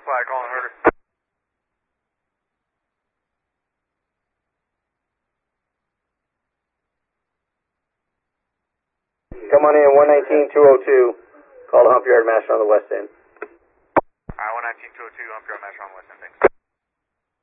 flag, calling herder. Come on in, 119-202. Call the hump yard master on the west end. Alright, 119-202, hump yard master on the west end, thanks.